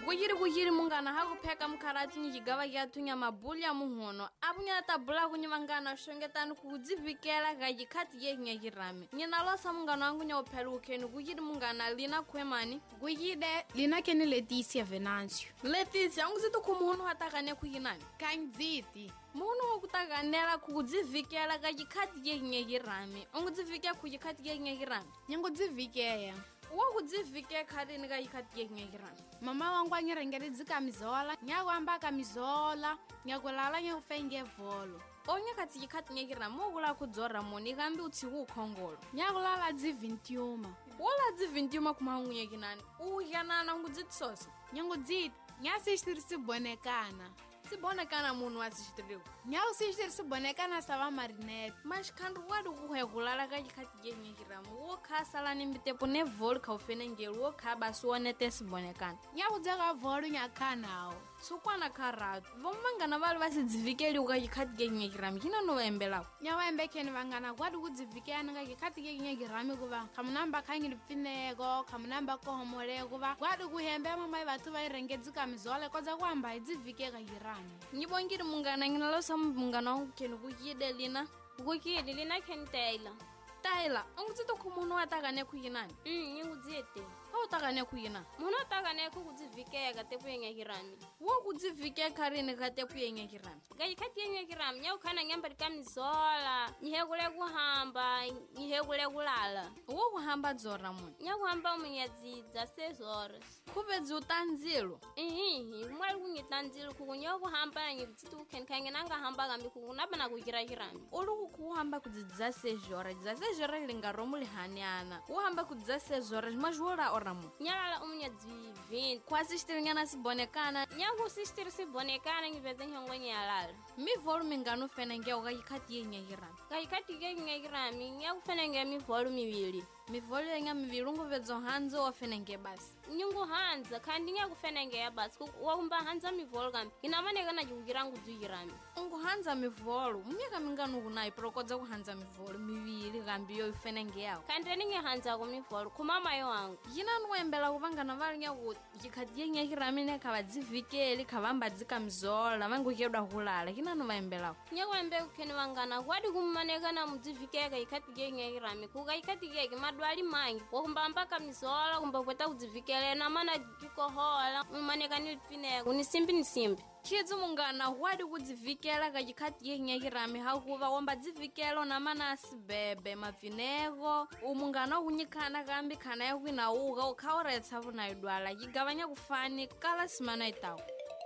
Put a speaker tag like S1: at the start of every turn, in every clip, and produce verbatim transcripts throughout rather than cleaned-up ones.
S1: Kuyiri kuyiri mungana haku peka mkarati njigawa yatunya mabuli ya muhono. Abunya tabula kunyimangana shongetanu kudzivikela gaji kati ye nyagirame. Nyina losa mungana wangu nyopelu ukenu kuyiri mungana lina kwemani.
S2: Kuyide lina keni Leticia Venancio.
S1: Leticia, ungu zitu kumuhono hatakane kuyinani?
S2: Kanziti.
S1: Muhono wakutaganela kudzivikela gaji kati ye nyagirame. Ungu dzivikela kujikati ye nyagirame?
S2: Nyangu dzivikeya.
S1: Waku dzivike kari niga yikati ye nyagirame.
S2: Mama wangu anyirengeri dzika mizola, nyago ambaka mizola, nyago lala nyago fenge volo.
S1: Onya kati yikati nyagirame, mwagula kudzora moni gambi utihu kongolo.
S2: Nyago lala dzivintiuma.
S1: Wala dzivintiuma kumahungu nyaginani. Uhianana ungu dzitsosi.
S2: Nyango dzit, nyasi ishtirisi bonekana.
S1: Si bonekana munu asishitiriku.
S2: Nyago si ishtirisi bonekana sava marinette.
S1: Mas kandu wadu kuhegulala gaji kati ye nyagirame. Woka sala nimbitepo ne volu ka ufenengelu woka basu wanete si bonekana.
S2: Nyago dzaga volu nyakanao.
S1: Sukwana karatu. Vomangana vali vasi dzivikeli ugaji kati ye nyagirame. Hina no embela.
S2: Nyago embekeni vangana wadu kudzivikea ngaji kati ye nyagirame kuva. Kamunamba kangili finego, kamunamba kohomole kuva. Wadu kuhembe mama vatu vairengedzi kamizole koza kwamba idzivike gajirame.
S1: Nyibongiri mungana nginalosa mungana wangu kenu kuyide lina.
S3: Kuyide lina keni Taylor.
S1: Taylor, ungu zito kumuhono watakane kuyinani?
S3: Mm, nyingu dzete.
S1: Hau takane kuyina?
S3: Muno takane kukudzivikeya gatepu ye nyagirame.
S1: Woku dzivike kari ni gatepu ye nyagirame.
S3: Gaji kati ye nyagirame, nyago kana nyamba dikamizola, nyihegule kuhamba, nyihegule kulala.
S1: Woku hamba dzora muni?
S3: Nyago hamba umunyadzidza seis horas.
S1: Kubedzi utanzilo?
S3: Ihihi, mwali kunyitanzilo kuku nyago hamba na nyikudzitu ukeni kange nanga hamba gambi kuku nabana kukira girame.
S1: Ulu kuhamba kudzidza seis horas, dza seis horas linga romu lihaniana. Uhamba kudzidza seis horas, majwora oramu.
S3: Nyalala umunyadzivini.
S1: Kwa sishtiringana si bonekana.
S3: Nyago sishtiri si bonekana ngiveze nyongo nyalala.
S1: Mi volu minganu fenenge uga yikati ye nyagirame.
S3: Gaji kati ye nyagirame, nyago fenenge mi volu mivili.
S1: Mi volu yenga mivilungu vedzo hanzo wa fenenge basi.
S3: Nyungu hanza, kandi nyago fenenge ya basi. Wakumba hanza mi volu gambi. Inamanega na jugirangu dzugirame.
S1: Ungu hanza mi volu. Miaka minganu kunai prokodza kuhanza mi volu. Mivili gambi yo fenenge yao.
S3: Kandi ninge hanza ku mi volu. Kumama yo wangu.
S1: Yina nuembela kuvangana vali nyago yikati ye nyagirame ne kava dzivikeli kavamba dzika mzola. Vangu kedwa hulala. Yina nuembela.
S3: Nyago embe ukeni wangana. Wadi kumanega na mudzivikega yikati ye nyagirame. Kuga yikati ye madwali mangi. Wakumba mpaka mizola. Kumba kweta kudzivikele na mana jikohola. Umanega nilipine. Unisimbi nisimbi.
S1: Kidzu mungana wadi kudzivikela gaji kati ye nyagirame hakuva wamba dzivikelo na mana asibebe mavinego. Umungana unyikana gambi kana ya wina uga ukauretsa vuna idwala. Yigavanya kufani kala simana itao.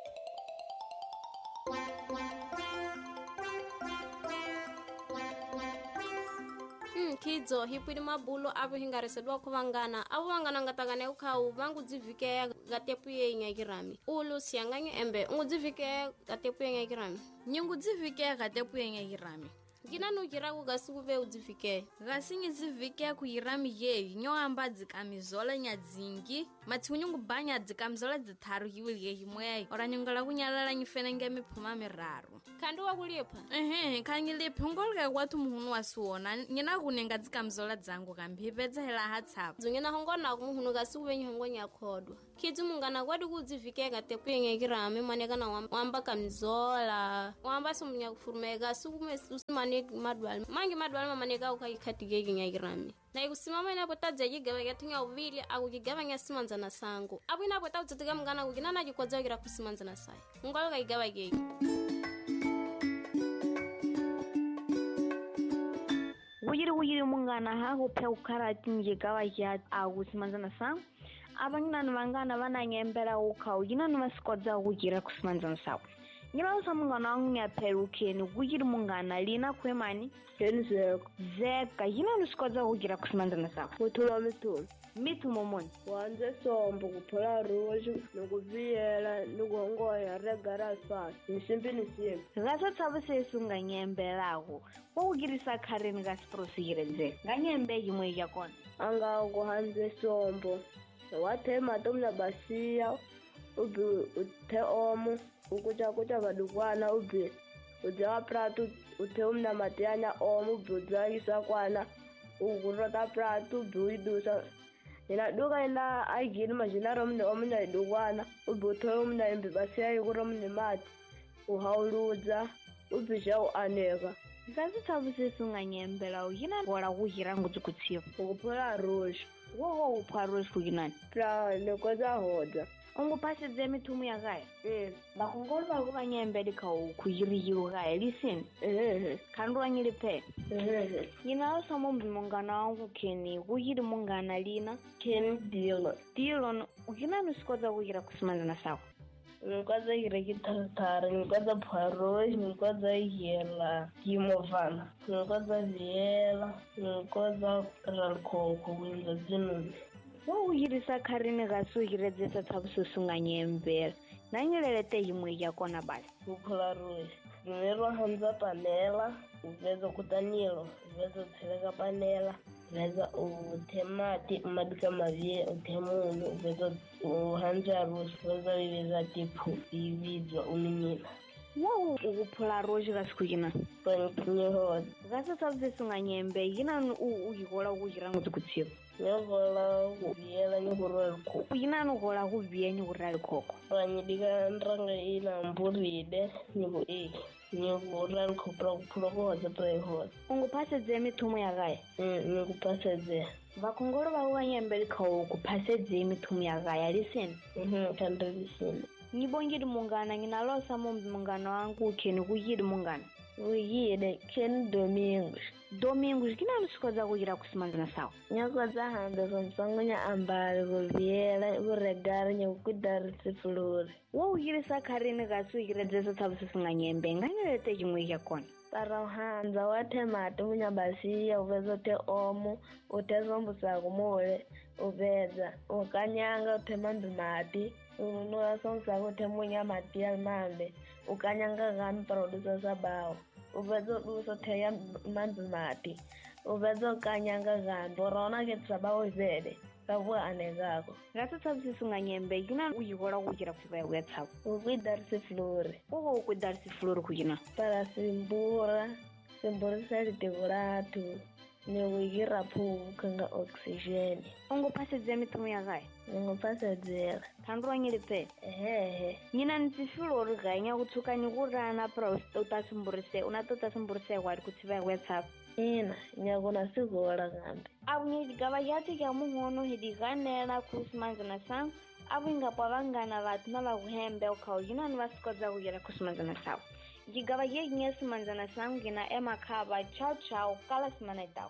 S3: Kidzo hipwiri mabulo abu hingaresedwa kuvangana abu vangana ngatakane ukau vangu dzivikeya gatepu ye nyagirame. Ulu sianganye embe ungu dzivikeya gatepu ye nyagirame.
S1: Nyungu dzivikeya gatepu ye nyagirame.
S3: Gina nukira kugasi kuve udzivikeya.
S1: Gasi ngizivikeya kuyirami yevi nyo amba dzikamizola nyadzingi. Mati unyungu banya dzikamizola dzitaru hiwili ye himweyi. Ora nyungala kunyalala nyifenenge mipuma miraru.
S3: Kandi wakulipa?
S1: Ehe, kanyilipa ngolga watu muhunu wasuona. Nyina kunenga dzikamizola dzangu gambi hipedza hela hatsapu.
S3: Zungina hongona kumuhunu gasi kuve nyongo nyakodwa. Kidzu mungana kwadi kudzivikeya gatepu ye nyagirame maneka na wamba kamizola. Wamba sumunya kufurumega sukume usimane madwali. Mangi madwali mamaneka ukayikati ye nyagirame. Na ikusimama inapo tadza yigava gatinga uvili aku yigava nya simanza na sango. Abu inapo tadza tiga mungana kugina na jikoza gira kusimanza na sai. Ngolo ga yigava gegi.
S4: Wujiri wujiri mungana hago pe ukarati yigava ya aku simanza na sango. Abangina nvangana vana nyembera ukau yina nvasikoza kugira kusimanza na sango. Nyima usa mungana wangu nya perukeni wujiri mungana lina kwemani.
S5: Keni zeka.
S4: Zeka yina nusikoza kugira kusimanza na sango.
S5: Kutula mitu.
S4: Mitu momoni.
S5: Wanze sombo kupola roju. Nukuviyela nukuongoya regara fasi. Nisimbi nisimbi.
S4: Gasa tabu sesunga nyembera ako. Wawugirisa karini gasi prosigire nze. Nga nyembe yimwe yakona.
S5: Anga kuhanze sombo. Wate matumla basiya. Ubi ute omu. Ukucha kucha kadukwana ubi. Ujawa pratu ute umna matianya omu. Ubi ujawa isa kwana. Ukurota pratu ubi uidusa. inaduka ina aigini majinaro mne omuna idukwana ubi utoe omuna imbi basiya yukuro mne mati uhauluza ubi jau aneka
S4: ngasi tsavusisu nganyembela uyina wala kuhira ngudzi kutsiva
S5: ukuphola roshi
S4: wowo upha roshi kuyinani
S5: pra nekoza hoda
S4: ungupasidze mithumu yakaya
S5: mm
S4: vakhongolo vakuvanyembeli khawu khuyiriyiwo kaya lisini
S5: ehehe
S4: khandu wanyiliphela
S5: ehehe
S4: yinalo samombi mungana wangu kheni kuyiri mungana lina
S5: ken dilo
S4: dilo ukinani sikodza kuyira kusimanzana sakho
S5: ngikwaza hira kithathara ngikwaza pharoshi ngikwaza hira kimovana ngikwaza viela ngikwaza ralkhokho kwenza dzinuni
S4: wo uyirisa kharini kasi uyiredzesa tsavusisu nganyembela nanyilelete yimwe yakona basi
S5: kuphola roshi primero hanza panela uveza kutanilo uveza utseleka panela uveza uthe mati mati mavie uthe munyu uveza uhanza roshi uveza viveza tiphu ividzwa uminyina
S4: wo ukuphola roshi kasi kuyina
S5: panyihoda
S4: kasi tsavusisu nganyembe yinani uyikola kuyira ngudzi kutsiva
S5: nyovola kuviela nyokurwa likhokho
S4: yinani ukola kuviya nyukurira likhokho
S5: panyidika nranga ina mbulide nyiku e nyikurira likhokho pra kuphula kuhodza pra ihoda
S4: ungupasedze mithumu yakaya
S5: nikuphasedze
S4: vakhongolo vakuvanyembeli khawu kuphasedze mithumu yakaya lisini
S5: khandilisini
S4: ngibongile mungana nginalosa mombi mungana wangu ukheni kuyili mungana
S5: uyile ken domingos
S4: domingos kinani sikodza kuyira kusimanzana sakho
S5: nyakodza hamba sonsango nya ambali kuviela kuregara nyakukudarisa flori
S4: wo uyirisa kharini kasi uyiredzesa tsavusisu nganyembe nganyelete chimwe yakona
S5: para uhanza wathe mati munyabasiya uveza uthe omo uthe sombo sako mole uveza ukanyanga uthe mambi mati unoya sombo sako uthe munya mati ya mambe ukanyanga kami para udusa sabawo uveza udusa utheya mambi mati uveza ukanyanga kami uraona ke sabawo ivele kavuwa anekako
S4: ngasi tsavusisu nganyembe yinani uyikola kuyira kusiva kuyatsavo
S5: ukuidarisa flori
S4: koko ukuidarisa flori kuyina
S5: para simbura simburisa liteko lathu nikuyira phuvu nga oxygeni
S4: ungupasedze mithumu yakaya
S5: ngingupasedzela
S4: khandu wanyiliphela
S5: ehehe
S4: nyina nitsifilori kaya nyakutsuka nikurana pra utasimburise unata utasimburise kwali kutsiva kuyatsavo
S5: ina nyakuna sikola kambe
S4: avu nyecikava yathu kya muhono hidikanela kusimanzana sangu avu ingapwa vangana vathu na vakuhembe ukhawu yinani vasikodza kuyira kusimanzana sakho jigava yekinye simanzana sangu ngina emakhava chau chau kala simana itaku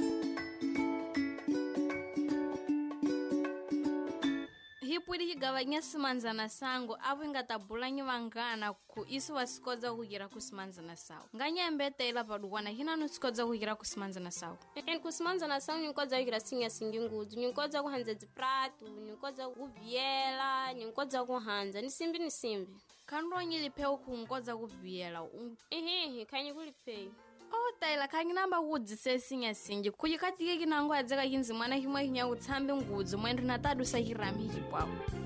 S1: hipwidi higavanya simanzana sangu avu ingatabhulanyi vangana ku isu vasikodza kuyira kusimanzana sawo nganyembetela paduwana hinanu sikodza kuyira kusimanzana sawo
S3: eni kusimanzana sangu ninkodza kuyira sinya singi ngudzu ninkodza kuhanza dzipratu ninkodza kuvyela ninkodza kuhanza nisimbi nisimbi
S1: khandu wanyilipheu kunkodza kuviyela
S3: ehehe khanyi kuliphei
S1: oh taila khangi namba kudzise sinya singi kuyikatike kinango adzeka hinzi mwana himwe hinya kutsambe ngudzu mwendu natadusa hirami hipwapo